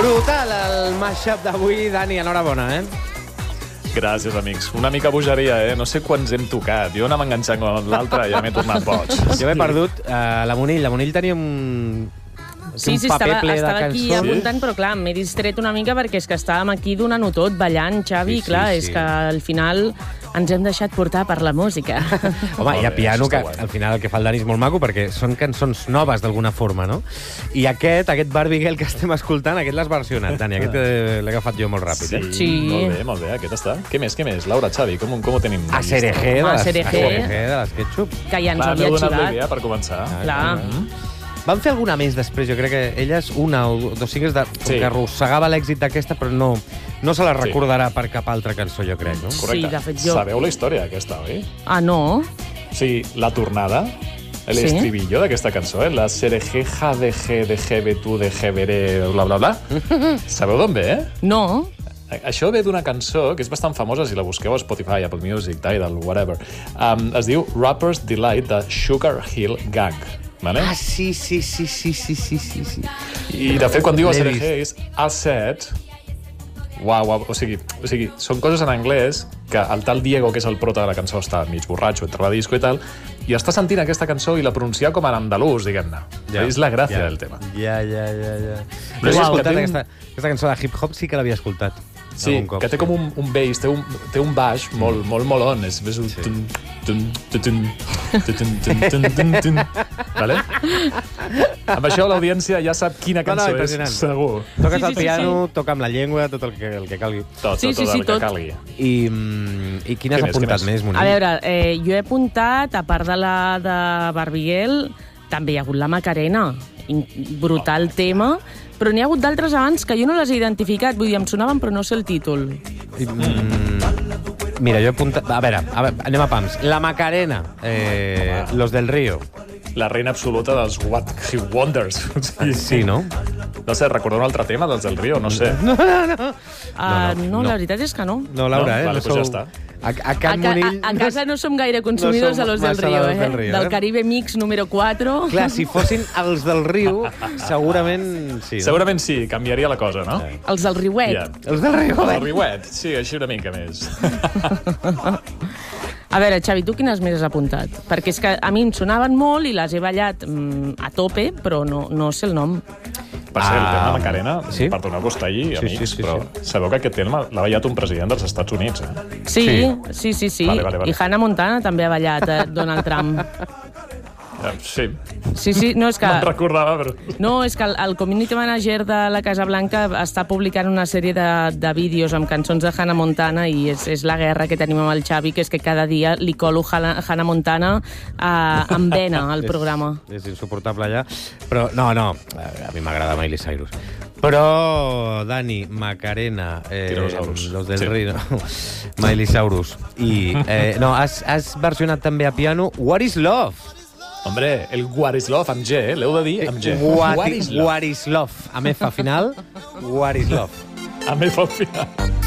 Brutal el mashup d'avui, Dani, enhorabona, Gràcies, amics. Una mica bogeria, No sé quants hem tocat. Jo anava enganxant amb l'altre i ja m'he tornat boig. Jo m'he perdut la Monill. La Monill tenia un... Sí, estava aquí apuntant, però clar, m'he distret una mica perquè és que estàvem aquí donant-ho tot, ballant, Xavi, clar, és que al final ens hem deixat portar per la música. Home, i a piano, que al final el que fa el Dani és molt maco, perquè són cançons noves d'alguna forma, no? I aquest Barbie Girl que estem escoltant, aquest l'has versionat, Dani, aquest l'he agafat jo molt ràpid. Sí. Molt bé, aquest està. Què més? Laura, Xavi, com ho tenim? ASRG de les Ketchup. Que ja ens ho havia xivat. Per començar. Clar. Van fer alguna més després, jo crec que elles, una o dos singles, que arrossegava l'èxit d'aquesta, però no se la recordarà per cap altra cançó, jo crec, no? Correcte. Sí, de fet, jo... Sabeu la història d'aquesta, oi? Ah, no? Sí, la tornada, l'estribillo d'aquesta cançó, la serejeja de G, de G, de tu, de G, veré, bla, bla, bla. Sabeu d'on ve, No. Això ve d'una cançó que és bastant famosa, si la busqueu a Spotify, Apple Music, Tidal, whatever. Es diu Rapper's Delight, de Sugar Hill Gang. Vale? Ah, sí. I, de fet, quan diu ASRG és A7... Uau, o sigui, són coses en anglès que el tal Diego, que és el prota de la cançó, està mig borratxo entre la disco i tal, i està sentint aquesta cançó i la pronuncia com en andalús, diguem-ne. És la gràcia del tema. Ja. Però he escoltat aquesta cançó de hip-hop, sí que l'havia escoltat. Sí, que té com un bass, té un baix molt on. És un... Vale? Amb això l'audiència ja sap quina cançó és, segur. Toques el piano, toca amb la llengua, tot el que calgui. Tot el que calgui. I quin has apuntat més, Monill? A veure, jo he apuntat, a part de la de Barbiguel, també hi ha hagut la Macarena. Brutal tema. Però n'hi ha hagut d'altres abans que jo no les he identificat. Vull dir, em sonaven, però no sé el títol. Mira, jo he apuntat... A veure, anem a pams. La Macarena, Los del Río. La reina absoluta dels What He Wonders. Sí, no? No sé, recordeu un altre tema dels del Río? No sé. No, la veritat és que no. No, Laura, Vale, doncs ja està. A casa no som gaire consumidors de Los del Río, Del Caribe Mix número 4. Clar, si fossin els del Riu, segurament sí. Segurament sí, canviaria la cosa, no? Els del Riuet. Els del Riuet. El Riuet, sí, així una mica més. A veure, Xavi, tu quines més has apuntat? Perquè és que a mi em sonaven molt i les he ballat a tope, però no sé el nom. Per ser el tema Macarena, perdoneu que està allí, amics, però sabeu que aquest tema l'ha ballat un president dels Estats Units, Sí. Vale. I Hannah Montana també ha ballat Donald Trump. Sí, no, és que... Me'n recordava, però... No, és que el community manager de la Casa Blanca està publicant una sèrie de vídeos amb cançons de Hannah Montana i és la guerra que tenim amb el Xavi, que és que cada dia li colo Hannah Montana amb vena al programa. És insuportable allà. Però no, a mi m'agrada Miley Cyrus. Però, Dani, Macarena, Los del Río, Miley Cyrus i... has versionat també a piano What is Love? Hombre, el What is Love amb G, l'heu de dir amb G. What is Love? Amb F final, What is Love? Amb F final.